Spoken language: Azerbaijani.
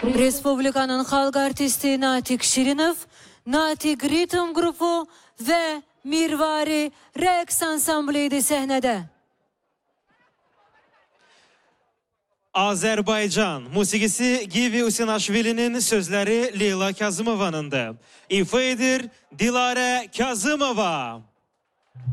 Respublikanın xalq artisti Natiq Şirinov, Natiq Ritim Grupu ve Mirvari Rəqs Ansambliydi səhnədə. Azərbaycan musiqisi Givi Usinaşvili'nin sözləri Leyla Kazımovanındır. İfa edir Dilarə Kazımova.